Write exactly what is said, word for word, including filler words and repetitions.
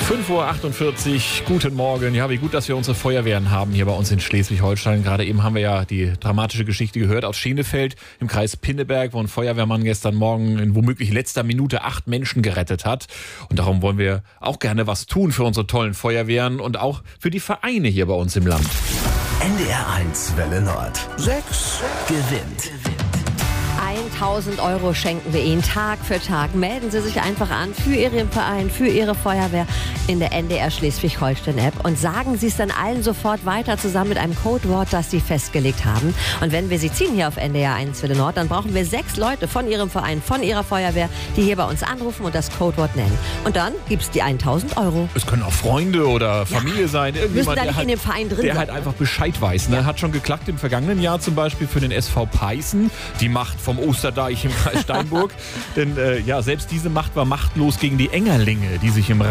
fünf Uhr achtundvierzig, guten Morgen. Ja, wie gut, dass wir unsere Feuerwehren haben hier bei uns in Schleswig-Holstein. Gerade eben haben wir ja die dramatische Geschichte gehört aus Schenefeld im Kreis Pinneberg, wo ein Feuerwehrmann gestern Morgen in womöglich letzter Minute acht Menschen gerettet hat. Und darum wollen wir auch gerne was tun für unsere tollen Feuerwehren und auch für die Vereine hier bei uns im Land. N D R eins Welle Nord. Sechs gewinnt. tausend Euro schenken wir Ihnen Tag für Tag. Melden Sie sich einfach an für Ihren Verein, für Ihre Feuerwehr in der N D R Schleswig-Holstein-App und sagen Sie es dann allen sofort weiter zusammen mit einem Codewort, das Sie festgelegt haben. Und wenn wir Sie ziehen hier auf N D R eins Welle Nord, dann brauchen wir sechs Leute von Ihrem Verein, von Ihrer Feuerwehr, die hier bei uns anrufen und das Codewort nennen. Und dann gibt es die tausend Euro. Es können auch Freunde oder Familie ja, sein. Müssen Irgendjemand, da der, nicht halt, in dem Verein drin der sein. halt einfach Bescheid weiß. Ne? Ja. Hat schon geklappt im vergangenen Jahr zum Beispiel für den S V Peißen. Die Macht vom Osterdeich im Kreis Steinburg. Denn äh, ja, selbst diese Macht war machtlos gegen die Engerlinge, die sich im